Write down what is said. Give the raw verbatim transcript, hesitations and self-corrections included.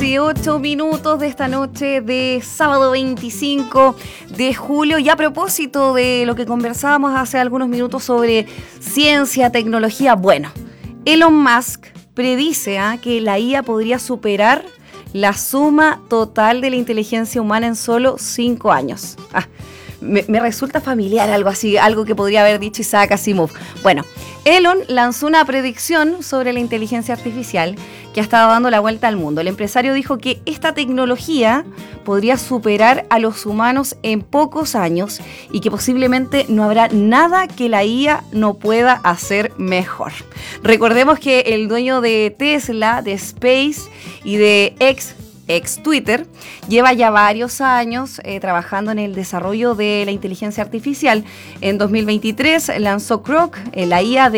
dieciocho minutos de esta noche de sábado veinticinco de julio. Y a propósito de lo que conversábamos hace algunos minutos sobre ciencia, tecnología, bueno, Elon Musk predice ¿eh? que la I A podría superar la suma total de la inteligencia humana en solo cinco años. Ah, me, me resulta familiar algo así, algo que podría haber dicho Isaac Asimov. Bueno, Elon lanzó una predicción sobre la inteligencia artificial que ha estado dando la vuelta al mundo. El empresario dijo que esta tecnología podría superar a los humanos en pocos años y que posiblemente no habrá nada que la I A no pueda hacer mejor. Recordemos que el dueño de Tesla, de Space y de X, ex Twitter, lleva ya varios años eh, trabajando en el desarrollo de la inteligencia artificial. En dos mil veintitrés lanzó Grok, eh, la I A de